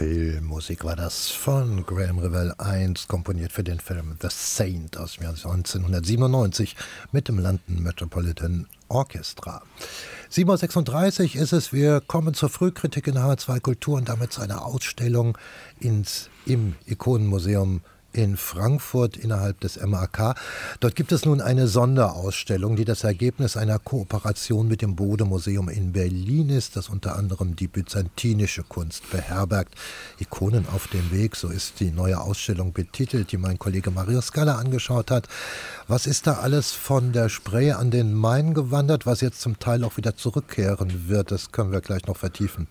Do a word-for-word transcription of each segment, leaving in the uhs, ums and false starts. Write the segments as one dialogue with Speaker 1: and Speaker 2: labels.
Speaker 1: Filmmusik war das von Graham Revell eins, komponiert für den Film The Saint aus dem Jahr neunzehnhundertsiebenundneunzig mit dem London Metropolitan Orchestra. sieben Uhr sechsunddreißig ist es, wir kommen zur Frühkritik in H zwei Kultur und damit zu einer Ausstellung ins, im Ikonenmuseum in Frankfurt innerhalb des M A K. Dort gibt es nun eine Sonderausstellung, die das Ergebnis einer Kooperation mit dem Bode-Museum in Berlin ist, das unter anderem die byzantinische Kunst beherbergt. Ikonen auf dem Weg, so ist die neue Ausstellung betitelt, die mein Kollege Mario Scala angeschaut hat. Was ist da alles von der Spree an den Main gewandert, was jetzt zum Teil auch wieder zurückkehren wird? Das können wir gleich noch vertiefen.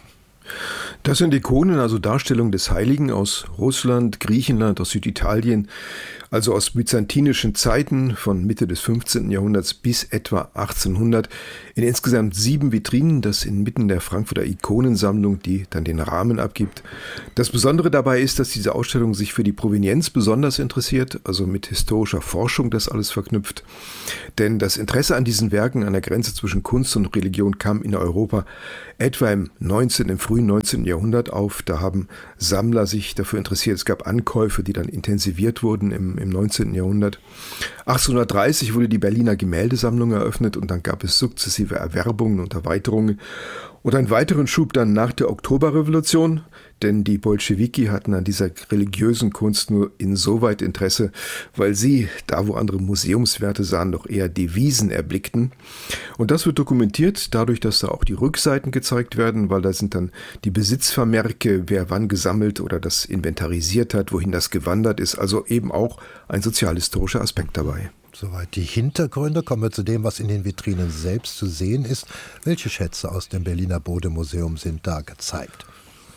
Speaker 2: Das sind Ikonen, also Darstellungen des Heiligen aus Russland, Griechenland, aus Süditalien, also aus byzantinischen Zeiten von Mitte des fünfzehnten Jahrhunderts bis etwa achtzehnhundert in insgesamt sieben Vitrinen, das inmitten der Frankfurter Ikonensammlung, die dann den Rahmen abgibt. Das Besondere dabei ist, dass diese Ausstellung sich für die Provenienz besonders interessiert, also mit historischer Forschung das alles verknüpft. Denn das Interesse an diesen Werken an der Grenze zwischen Kunst und Religion kam in Europa etwa im neunzehnten, im frühen neunzehnten Jahrhundert auf. Da haben Sammler sich dafür interessiert. Es gab Ankäufe, die dann intensiviert wurden im, im neunzehnten Jahrhundert. achtzehnhundertdreißig wurde die Berliner Gemäldesammlung eröffnet und dann gab es sukzessive Erwerbungen und Erweiterungen. Und einen weiteren Schub dann nach der Oktoberrevolution, denn die Bolschewiki hatten an dieser religiösen Kunst nur insoweit Interesse, weil sie, da wo andere Museumswerte sahen, doch eher Devisen erblickten. Und das wird dokumentiert dadurch, dass da auch die Rückseiten gezeigt werden, weil da sind dann die Besitzvermerke, wer wann gesammelt oder das inventarisiert hat, wohin das gewandert ist, also eben auch ein sozialhistorischer Aspekt dabei.
Speaker 1: Soweit die Hintergründe. Kommen wir zu dem, was in den Vitrinen selbst zu sehen ist. Welche Schätze aus dem Berliner Bode-Museum sind da gezeigt?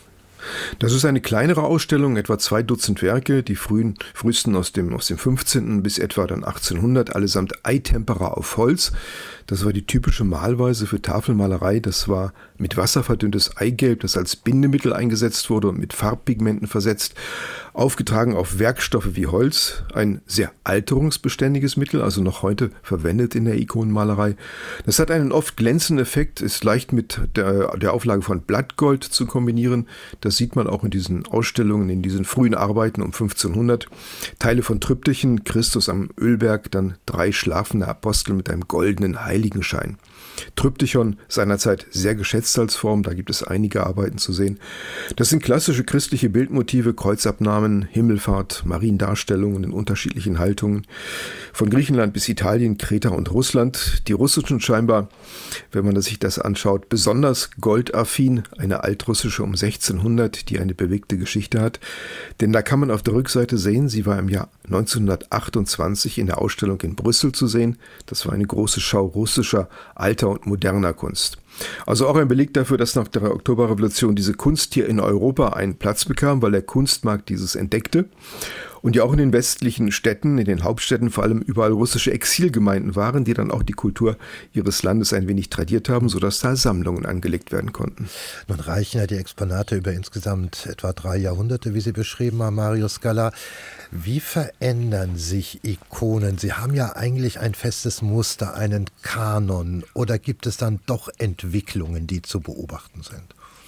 Speaker 2: Das ist eine kleinere Ausstellung, etwa zwei Dutzend Werke, die frühen, frühesten aus dem, aus dem fünfzehnten bis etwa dann achtzehnhundert, allesamt Eitempera auf Holz. Das war die typische Malweise für Tafelmalerei. Das war mit Wasser verdünntes Eigelb, das als Bindemittel eingesetzt wurde und mit Farbpigmenten versetzt, aufgetragen auf Werkstoffe wie Holz. Ein sehr alterungsbeständiges Mittel, also noch heute verwendet in der Ikonenmalerei. Das hat einen oft glänzenden Effekt, ist leicht mit der, der Auflage von Blattgold zu kombinieren. Das sieht man auch in diesen Ausstellungen, in diesen frühen Arbeiten um fünfzehnhundert. Teile von Triptychen, Christus am Ölberg, dann drei schlafende Apostel mit einem goldenen Heiligenschein. Triptychon seinerzeit sehr geschätzt als Form, da gibt es einige Arbeiten zu sehen. Das sind klassische christliche Bildmotive, Kreuzabnahmen, Himmelfahrt, Mariendarstellungen in unterschiedlichen Haltungen. Von Griechenland bis Italien, Kreta und Russland. Die russischen scheinbar, wenn man sich das anschaut, besonders goldaffin, eine altrussische um sechzehnhundert, die eine bewegte Geschichte hat. Denn da kann man auf der Rückseite sehen, sie war im Jahr neunzehnhundertachtundzwanzig in der Ausstellung in Brüssel zu sehen. Das war eine große Schau russischer, alter und moderner Kunst. Also auch ein Beleg dafür, dass nach der Oktoberrevolution diese Kunst hier in Europa einen Platz bekam, weil der Kunstmarkt dieses entdeckte. Und ja auch in den westlichen Städten, in den Hauptstädten vor allem überall russische Exilgemeinden waren, die dann auch die Kultur ihres Landes ein wenig tradiert haben, sodass da Sammlungen angelegt werden konnten.
Speaker 1: Nun reichen ja die Exponate über insgesamt etwa drei Jahrhunderte, wie Sie beschrieben haben, Mario Scala. Wie verändern sich Ikonen? Sie haben ja eigentlich ein festes Muster, einen Kanon. Oder gibt es dann doch Entwicklungen, die zu beobachten sind?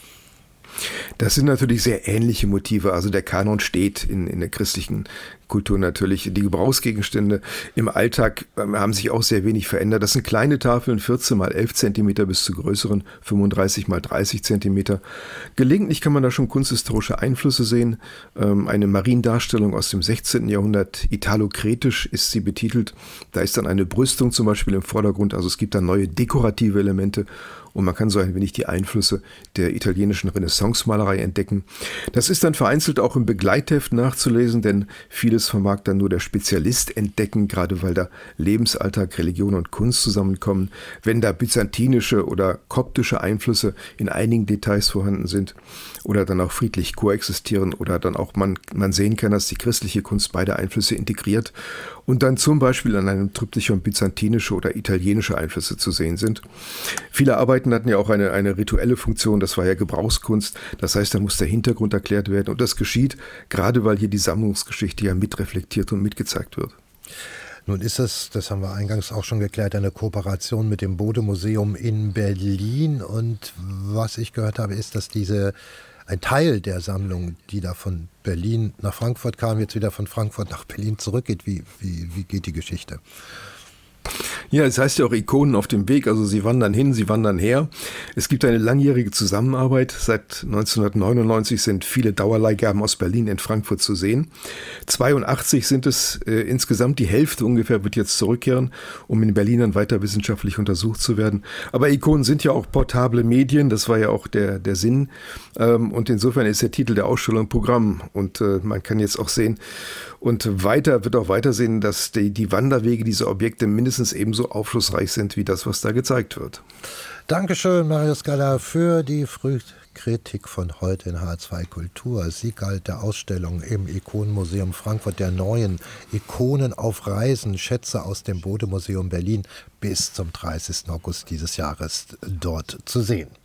Speaker 2: Das sind natürlich sehr ähnliche Motive. Also der Kanon steht in, in der christlichen Kultur natürlich. Die Gebrauchsgegenstände im Alltag haben sich auch sehr wenig verändert. Das sind kleine Tafeln, vierzehn mal elf Zentimeter bis zu größeren, fünfunddreißig mal dreißig Zentimeter. Gelegentlich kann man da schon kunsthistorische Einflüsse sehen. Eine Mariendarstellung aus dem sechzehnten Jahrhundert, italo-kretisch ist sie betitelt. Da ist dann eine Brüstung zum Beispiel im Vordergrund. Also es gibt dann neue dekorative Elemente. Und man kann so ein wenig die Einflüsse der italienischen Renaissance-Malerei entdecken. Das ist dann vereinzelt auch im Begleitheft nachzulesen, denn vieles vermag dann nur der Spezialist entdecken, gerade weil da Lebensalltag, Religion und Kunst zusammenkommen. Wenn da byzantinische oder koptische Einflüsse in einigen Details vorhanden sind oder dann auch friedlich koexistieren oder dann auch man, man sehen kann, dass die christliche Kunst beide Einflüsse integriert und dann zum Beispiel an einem Triptychon byzantinische oder italienische Einflüsse zu sehen sind. Viele Arbeiten hatten ja auch eine, eine rituelle Funktion, das war ja Gebrauchskunst, das heißt, da muss der Hintergrund erklärt werden und das geschieht, gerade weil hier die Sammlungsgeschichte ja mitreflektiert und mitgezeigt wird.
Speaker 1: Nun ist es, das haben wir eingangs auch schon geklärt, eine Kooperation mit dem Bode-Museum in Berlin. Und was ich gehört habe, ist, dass diese ein Teil der Sammlung, die da von Berlin nach Frankfurt kam, jetzt wieder von Frankfurt nach Berlin zurückgeht. Wie, wie, wie geht die Geschichte?
Speaker 2: Ja, es heißt ja auch Ikonen auf dem Weg, also sie wandern hin, sie wandern her. Es gibt eine langjährige Zusammenarbeit. Seit neunzehnhundertneunundneunzig sind viele Dauerleihgaben aus Berlin in Frankfurt zu sehen. zweiundachtzig sind es äh, insgesamt, die Hälfte ungefähr wird jetzt zurückkehren, um in Berlin dann weiter wissenschaftlich untersucht zu werden. Aber Ikonen sind ja auch portable Medien, das war ja auch der, der Sinn. Ähm, und insofern ist der Titel der Ausstellung Programm. Und äh, man kann jetzt auch sehen, und weiter wird auch weiter sehen, dass die, die Wanderwege dieser Objekte mindestens ebenso aufschlussreich sind wie das, was da gezeigt wird.
Speaker 1: Dankeschön, Marius Galler, für die Frühkritik von heute in H R zwei Kultur. Sie galt der Ausstellung im Ikonenmuseum Frankfurt, der neuen Ikonen auf Reisen, Schätze aus dem Bode-Museum Berlin, bis zum dreißigsten August dieses Jahres dort zu sehen.